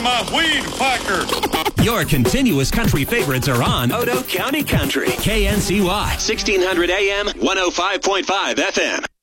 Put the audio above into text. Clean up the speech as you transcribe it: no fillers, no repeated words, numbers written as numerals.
my weed whacker. Your continuous country favorites are on Odo County Country. KNCY, 1600 AM, 105.5 FM.